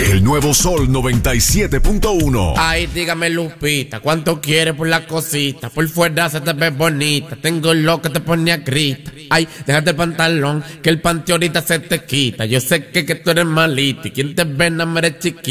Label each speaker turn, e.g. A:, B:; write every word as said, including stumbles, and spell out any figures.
A: El nuevo Sol noventa y siete punto uno.
B: Ay, dígame Lupita, ¿cuánto quieres por la cosita? Por fuera se te ve bonita, tengo lo que te pone a grita. Ay, déjate el pantalón, que el panty ahorita se te quita. Yo sé que, que tú eres malita y quien te ve no eres chiquita.